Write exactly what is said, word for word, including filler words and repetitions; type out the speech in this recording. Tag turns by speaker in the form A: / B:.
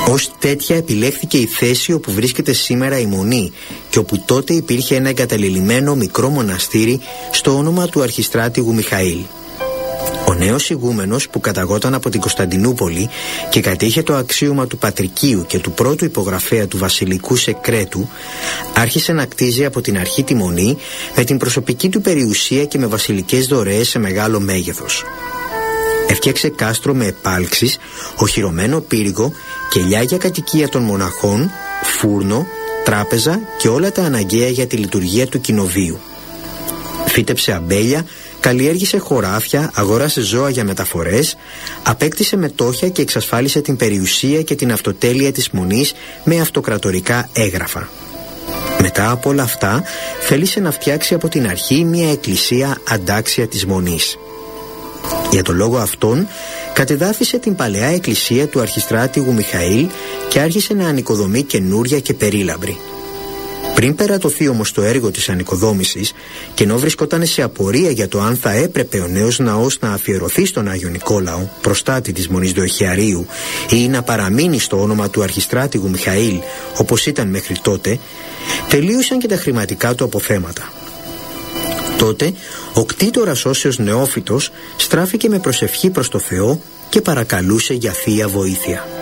A: Ως τέτοια επιλέχθηκε η θέση όπου βρίσκεται σήμερα η Μονή και όπου τότε υπήρχε ένα εγκαταλειμμένο μικρό μοναστήρι στο όνομα του αρχιστράτηγου Μιχαήλ. Ο νέος ηγούμενος, που καταγόταν από την Κωνσταντινούπολη και κατήχε το αξίωμα του πατρικίου και του πρώτου υπογραφέα του βασιλικού σεκρέτου, άρχισε να κτίζει από την αρχή τη Μονή με την προσωπική του περιουσία και με βασιλικές δωρεές σε μεγάλο μέγεθος. Έφτιαξε κάστρο με επάλξεις, οχυρωμένο πύργο, κελιά για κατοικία των μοναχών, φούρνο, τράπεζα και όλα τα αναγκαία για τη λειτουργία του κοινοβείου. Φύτεψε αμπέλια, καλλιέργησε χωράφια, αγόρασε ζώα για μεταφορές, απέκτησε μετόχια και εξασφάλισε την περιουσία και την αυτοτέλεια της Μονής με αυτοκρατορικά έγγραφα. Μετά από όλα αυτά, θέλησε να φτιάξει από την αρχή μια εκκλησία αντάξια της Μονής. Για τον λόγο αυτόν, κατεδάφισε την παλαιά εκκλησία του αρχιστράτηγου Μιχαήλ και άρχισε να ανοικοδομεί καινούρια και περίλαμπρη. Πριν περατωθεί όμως το έργο της ανοικοδόμησης, και ενώ βρισκόταν σε απορία για το αν θα έπρεπε ο νέος ναός να αφιερωθεί στον Άγιο Νικόλαο, προστάτη της Μονής Δοχειαρίου, ή να παραμείνει στο όνομα του αρχιστράτηγου Μιχαήλ όπως ήταν μέχρι τότε, τελείωσαν και τα χρηματικά του αποθέματα. Τότε ο κτήτορας όσιος νεόφυτος στράφηκε με προσευχή προς το Θεό και παρακαλούσε για θεία βοήθεια.